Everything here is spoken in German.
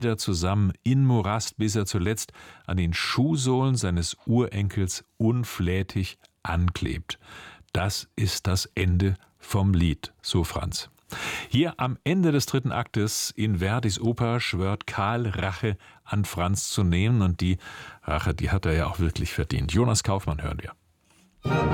wieder zusammen in Morast, bis er zuletzt an den Schuhsohlen seines Urenkels unflätig anklebt. Das ist das Ende vom Lied, so Franz. Hier am Ende des 3. Aktes in Verdis Oper schwört Karl Rache an Franz zu nehmen, und die Rache, die hat er ja auch wirklich verdient. Jonas Kaufmann hören wir.